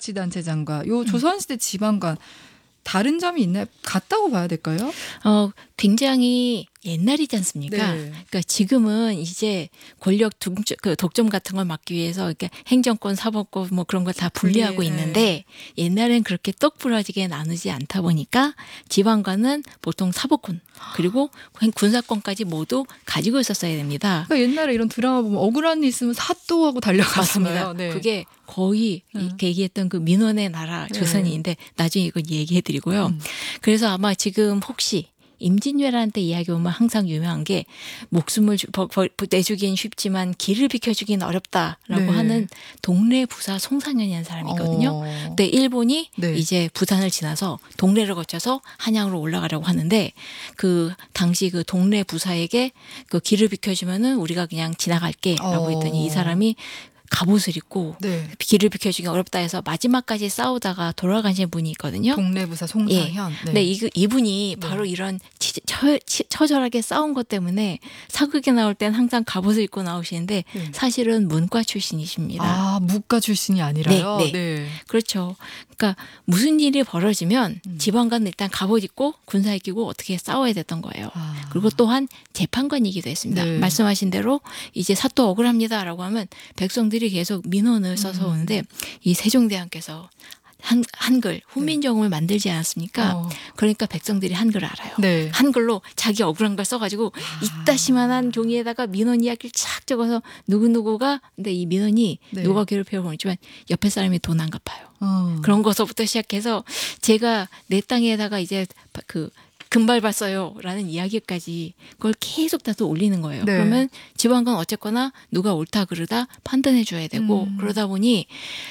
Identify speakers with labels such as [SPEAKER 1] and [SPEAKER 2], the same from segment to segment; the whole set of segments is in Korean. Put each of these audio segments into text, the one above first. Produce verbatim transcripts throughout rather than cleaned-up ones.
[SPEAKER 1] 지방자치단체장과 요 조선시대 지방관 다른 점이 있나요? 같다고 봐야 될까요?
[SPEAKER 2] 어, 굉장히 옛날이지 않습니까?
[SPEAKER 1] 네.
[SPEAKER 2] 그러니까 지금은 이제 권력 독점, 그 독점 같은 걸 막기 위해서 이렇게 행정권, 사법권 뭐 그런 걸 다 분리하고
[SPEAKER 1] 네.
[SPEAKER 2] 있는데 옛날엔 그렇게 똑 부러지게 나누지 않다 보니까 지방관은 보통 사법권 그리고 군사권까지 모두 가지고 있었어야 됩니다.
[SPEAKER 1] 그러니까 옛날에 이런 드라마 보면 억울한 일 있으면 사또하고 달려갔습니다.
[SPEAKER 2] 맞습니다.
[SPEAKER 1] 네.
[SPEAKER 2] 그게 거의
[SPEAKER 1] 음.
[SPEAKER 2] 이렇게 얘기했던 그 민원의 나라
[SPEAKER 1] 네.
[SPEAKER 2] 조선인데 나중에 이거 얘기해드리고요.
[SPEAKER 1] 음.
[SPEAKER 2] 그래서 아마 지금 혹시 임진왜란때 이야기 오면 항상 유명한 게 목숨을 주- 버- 버- 내주긴 쉽지만 길을 비켜주긴 어렵다라고
[SPEAKER 1] 네.
[SPEAKER 2] 하는 동래 부사 송상현이라는 사람이거든요.
[SPEAKER 1] 어.
[SPEAKER 2] 근데 일본이
[SPEAKER 1] 네.
[SPEAKER 2] 이제 부산을 지나서 동래를 거쳐서 한양으로 올라가려고 하는데 그 당시 그 동래 부사에게 그 길을 비켜주면은 우리가 그냥 지나갈게라고
[SPEAKER 1] 어.
[SPEAKER 2] 했더니 이 사람이 갑옷을 입고
[SPEAKER 1] 네.
[SPEAKER 2] 길을 비켜주기 어렵다 해서 마지막까지 싸우다가 돌아가신 분이 있거든요.
[SPEAKER 1] 동래부사 송상현. 네.
[SPEAKER 2] 근데 이, 이분이
[SPEAKER 1] 네.
[SPEAKER 2] 바로 이런 치, 처, 치, 처절하게 싸운 것 때문에 사극에 나올 땐 항상 갑옷을 입고 나오시는데
[SPEAKER 1] 네.
[SPEAKER 2] 사실은 문과 출신이십니다.
[SPEAKER 1] 아, 무과 출신이 아니라요?
[SPEAKER 2] 네, 네. 그렇죠. 그러니까 무슨 일이 벌어지면
[SPEAKER 1] 음.
[SPEAKER 2] 지방관 일단 갑옷 입고 군사 입고 어떻게 싸워야 됐던 거예요.
[SPEAKER 1] 아.
[SPEAKER 2] 그리고 또한 재판관이기도 했습니다.
[SPEAKER 1] 네.
[SPEAKER 2] 말씀하신 대로 이제 사또 억울합니다라고 하면 백성들이 계속 민원을 써서
[SPEAKER 1] 음.
[SPEAKER 2] 오는데 이 세종대왕께서 한, 한글 훈민정음을 만들지 않았습니까?
[SPEAKER 1] 어.
[SPEAKER 2] 그러니까 백성들이 한글을 알아요.
[SPEAKER 1] 네.
[SPEAKER 2] 한글로 자기 억울한 걸 써가지고 이따시만한 종이에다가 민원 이야기를 쫙 적어서 누구누구가 근데 이 민원이
[SPEAKER 1] 네.
[SPEAKER 2] 누가 괴롭혀고 모르지만 옆에 사람이 돈 안 갚아요.
[SPEAKER 1] 어.
[SPEAKER 2] 그런 것부터 시작해서 제가 내 땅에다가 이제 그 금발 봤어요 라는 이야기까지 그걸 계속 다또 올리는 거예요.
[SPEAKER 1] 네.
[SPEAKER 2] 그러면 지방관 어쨌거나 누가 옳다 그르다 판단해 줘야 되고
[SPEAKER 1] 음.
[SPEAKER 2] 그러다 보니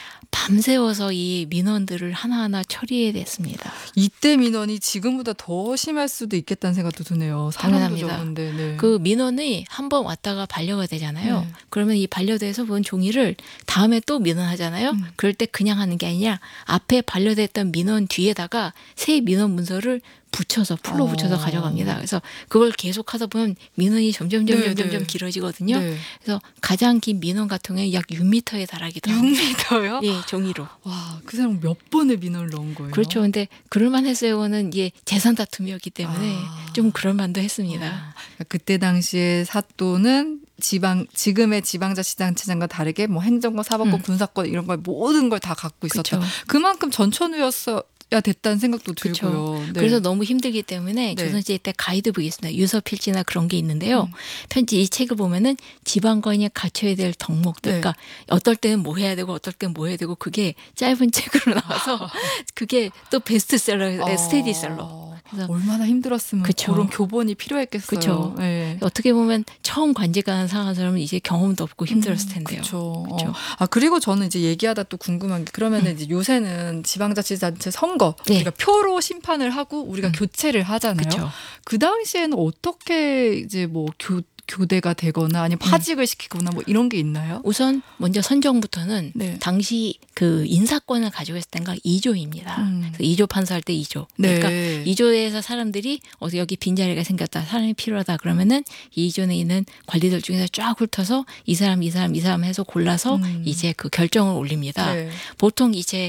[SPEAKER 2] 밤새워서 이 민원들을 하나하나 처리해야 됐습니다.
[SPEAKER 1] 이때 민원이 지금보다 더 심할 수도 있겠다는 생각도 드네요. 사람도
[SPEAKER 2] 당연합니다.
[SPEAKER 1] 적은데. 네.
[SPEAKER 2] 그 민원이 한 번 왔다가 반려가 되잖아요.
[SPEAKER 1] 네.
[SPEAKER 2] 그러면 이 반려돼서 본 종이를 다음에 또 민원하잖아요.
[SPEAKER 1] 음.
[SPEAKER 2] 그럴 때 그냥 하는 게 아니라 앞에 반려됐던 민원 뒤에다가 새 민원 문서를 붙여서 풀로
[SPEAKER 1] 어.
[SPEAKER 2] 붙여서 가져갑니다. 그래서 그걸 계속 하다 보면 민원이 점점 점점
[SPEAKER 1] 네,
[SPEAKER 2] 점점
[SPEAKER 1] 네.
[SPEAKER 2] 길어지거든요.
[SPEAKER 1] 네.
[SPEAKER 2] 그래서 가장 긴 민원 같은 경우에 약 육 미터에 달하기도
[SPEAKER 1] 육
[SPEAKER 2] 합니다.
[SPEAKER 1] 미터요?
[SPEAKER 2] 예, 종이로.
[SPEAKER 1] 와, 그 사람 몇 번의 민원을 넣은 거예요?
[SPEAKER 2] 그렇죠. 근데 그럴만 했어요는 이게 재산 다툼이었기 때문에
[SPEAKER 1] 아.
[SPEAKER 2] 좀 그럴만도 했습니다.
[SPEAKER 1] 아, 그때 당시에 사또는 지방 지금의 지방자치단체장과 다르게 뭐 행정권, 사법권,
[SPEAKER 2] 음.
[SPEAKER 1] 군사권 이런 걸 모든 걸 다 갖고 있었다.
[SPEAKER 2] 그렇죠.
[SPEAKER 1] 그만큼 전천후였어야 됐다는 생각도
[SPEAKER 2] 그렇죠.
[SPEAKER 1] 들고요. 네.
[SPEAKER 2] 그래서 너무 힘들기 때문에
[SPEAKER 1] 네.
[SPEAKER 2] 조선시대 때 가이드북이 있습니다. 유서필지나 그런 게 있는데요.
[SPEAKER 1] 음.
[SPEAKER 2] 편지 이 책을 보면은 지방관이 갖춰야 될 덕목들.
[SPEAKER 1] 네.
[SPEAKER 2] 그러니까 어떨 때는 뭐 해야 되고 어떨 때는 뭐 해야 되고 그게 짧은 책으로 나와서 그게 또 베스트셀러,
[SPEAKER 1] 어.
[SPEAKER 2] 스테디셀러. 그래서
[SPEAKER 1] 얼마나 힘들었으면
[SPEAKER 2] 그쵸.
[SPEAKER 1] 그런 교본이 필요했겠어요.
[SPEAKER 2] 그쵸.
[SPEAKER 1] 네.
[SPEAKER 2] 어떻게 보면 처음 관직하는 상한 사람은 이제 경험도 없고 힘들었을 텐데요.
[SPEAKER 1] 그렇죠.
[SPEAKER 2] 그쵸.
[SPEAKER 1] 어. 아 그리고 저는 이제 얘기하다 또 궁금한 게 그러면은
[SPEAKER 2] 음.
[SPEAKER 1] 이제 요새는 지방자치단체 선거
[SPEAKER 2] 네.
[SPEAKER 1] 우리가 표로 심판을 하고 우리가
[SPEAKER 2] 음.
[SPEAKER 1] 교체를 하잖아요.
[SPEAKER 2] 그렇죠.
[SPEAKER 1] 그 당시에는 어떻게 이제 뭐 교, 교대가 되거나 아니면 파직을 시키거나 뭐 이런 게 있나요?
[SPEAKER 2] 우선 먼저 선정부터는
[SPEAKER 1] 네.
[SPEAKER 2] 당시 그 인사권을 가지고 있을 때가 이 조입니다.
[SPEAKER 1] 음.
[SPEAKER 2] 그래서 이 조 판사할 때 이 조.
[SPEAKER 1] 네.
[SPEAKER 2] 그러니까 이 조에서 사람들이 어디 여기 빈자리가 생겼다. 사람이 필요하다. 그러면은 이 조에 있는 관리들 중에서 쫙 훑어서 이 사람 이 사람 이 사람 해서 골라서
[SPEAKER 1] 음.
[SPEAKER 2] 이제 그 결정을 올립니다.
[SPEAKER 1] 네.
[SPEAKER 2] 보통 이제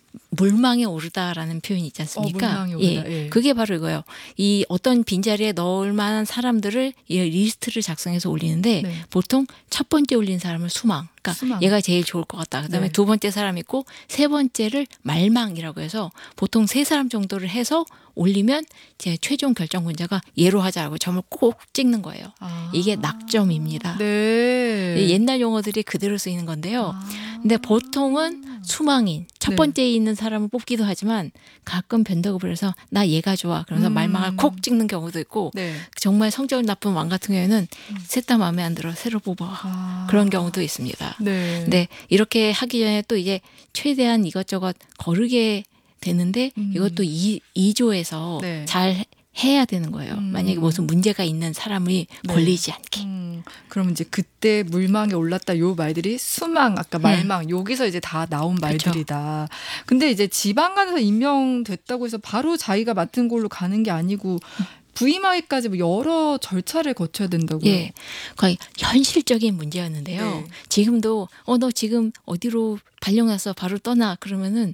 [SPEAKER 2] 물망에 오르다라는 표현이 있지 않습니까?
[SPEAKER 1] 어, 물망에 오르다. 예.
[SPEAKER 2] 그게 바로 이거예요. 이 어떤 빈자리에 넣을 만한 사람들을 이 리스트를 작성해서 올리는데
[SPEAKER 1] 네.
[SPEAKER 2] 보통 첫 번째 올린 사람을 수망. 그러니까
[SPEAKER 1] 수망.
[SPEAKER 2] 얘가 제일 좋을 것 같다. 그다음에
[SPEAKER 1] 네.
[SPEAKER 2] 두 번째 사람 있고 세 번째를 말망이라고 해서 보통 세 사람 정도를 해서 올리면 제 최종 결정권자가 예로 하자고 점을 꼭 찍는 거예요.
[SPEAKER 1] 아.
[SPEAKER 2] 이게 낙점입니다.
[SPEAKER 1] 네.
[SPEAKER 2] 옛날 용어들이 그대로 쓰이는 건데요.
[SPEAKER 1] 아.
[SPEAKER 2] 근데 보통은 수망인 첫
[SPEAKER 1] 네.
[SPEAKER 2] 번째에 있는 사람을 뽑기도 하지만 가끔 변덕을 해서 나 얘가 좋아 그러면서
[SPEAKER 1] 음.
[SPEAKER 2] 말망을 콕 찍는 경우도 있고
[SPEAKER 1] 네.
[SPEAKER 2] 정말 성적 나쁜 왕 같은 경우에는 셋 다 마음에 안 들어 새로 뽑아
[SPEAKER 1] 아.
[SPEAKER 2] 그런 경우도 있습니다.
[SPEAKER 1] 네.
[SPEAKER 2] 근데 이렇게 하기 전에 또 이제 최대한 이것저것 거르게 되는데
[SPEAKER 1] 음.
[SPEAKER 2] 이것도 이, 이 조에서
[SPEAKER 1] 네.
[SPEAKER 2] 잘 해야 되는 거예요.
[SPEAKER 1] 음.
[SPEAKER 2] 만약에 무슨 문제가 있는 사람이
[SPEAKER 1] 네.
[SPEAKER 2] 걸리지 않게.
[SPEAKER 1] 음, 그럼 이제 그때 물망에 올랐다 요 말들이 수망 아까 말망 여기서 이제 다 나온 말들이다. 근데 이제 지방간에서 임명됐다고 해서 바로 자기가 맡은 걸로 가는 게 아니고 부임하기까지 뭐 여러 절차를 거쳐야 된다고요.
[SPEAKER 2] 예, 거의 현실적인 문제였는데요.
[SPEAKER 1] 네.
[SPEAKER 2] 지금도 어 너 지금 어디로 발령났어 바로 떠나 그러면은